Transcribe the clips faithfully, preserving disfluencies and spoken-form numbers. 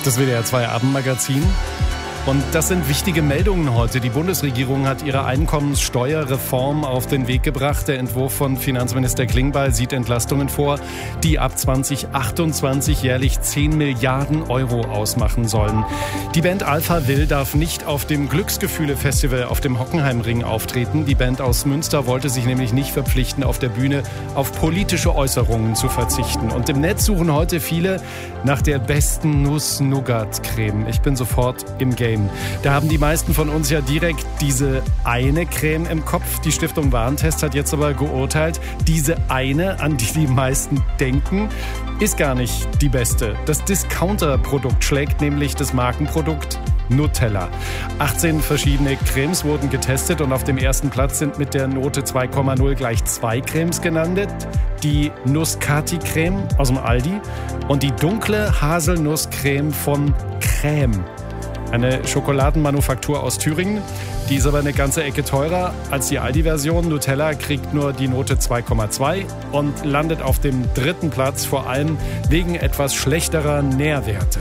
Das W D R zwei Abendmagazin. Und das sind wichtige Meldungen heute. Die Bundesregierung hat ihre Einkommenssteuerreform auf den Weg gebracht. Der Entwurf von Finanzminister Klingbeil sieht Entlastungen vor, die ab zwanzig achtundzwanzig jährlich zehn Milliarden Euro ausmachen sollen. Die Band Alpha Will darf nicht auf dem Glücksgefühle-Festival auf dem Hockenheimring auftreten. Die Band aus Münster wollte sich nämlich nicht verpflichten, auf der Bühne auf politische Äußerungen zu verzichten. Und im Netz suchen heute viele nach der besten Nuss-Nougat-Creme. Ich bin sofort im Game. Da haben die meisten von uns ja direkt diese eine Creme im Kopf. Die Stiftung Warentest hat jetzt aber geurteilt, diese eine, an die die meisten denken, ist gar nicht die beste. Das Discounter-Produkt schlägt nämlich das Markenprodukt Nutella. achtzehn verschiedene Cremes wurden getestet und auf dem ersten Platz sind mit der Note zwei Komma null gleich zwei Cremes genannt. Die Nuss-Kati-Creme aus dem Aldi und die dunkle Haselnusscreme von Crème. Eine Schokoladenmanufaktur aus Thüringen. Die ist aber eine ganze Ecke teurer als die Aldi-Version. Nutella kriegt nur die Note zwei Komma zwei und landet auf dem dritten Platz, vor allem wegen etwas schlechterer Nährwerte.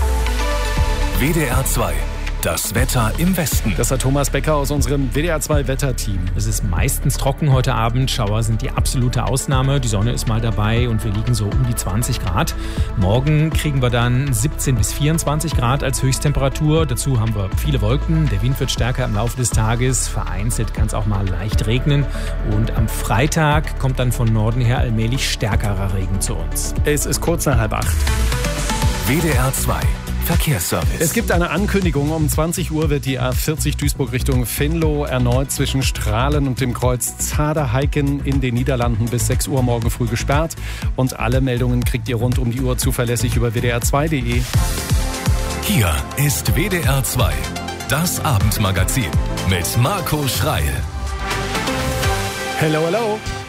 W D R zwei. Das Wetter im Westen. Das hat Thomas Becker aus unserem W D R zwei Wetterteam. Es ist meistens trocken heute Abend. Schauer sind die absolute Ausnahme. Die Sonne ist mal dabei und wir liegen so um die zwanzig Grad. Morgen kriegen wir dann siebzehn bis vierundzwanzig Grad als Höchsttemperatur. Dazu haben wir viele Wolken. Der Wind wird stärker im Laufe des Tages. Vereinzelt kann es auch mal leicht regnen. Und am Freitag kommt dann von Norden her allmählich stärkerer Regen zu uns. Es ist kurz nach halb acht. W D R zwei. Verkehrsservice. Es gibt eine Ankündigung. Um zwanzig Uhr wird die A vierzig Duisburg Richtung Venlo erneut zwischen Strahlen und dem Kreuz Zaderheiken in den Niederlanden bis sechs Uhr morgen früh gesperrt. Und alle Meldungen kriegt ihr rund um die Uhr zuverlässig über W D R zwei Punkt de. Hier ist W D R zwei, das Abendmagazin mit Marco Schreil. Hello, hello.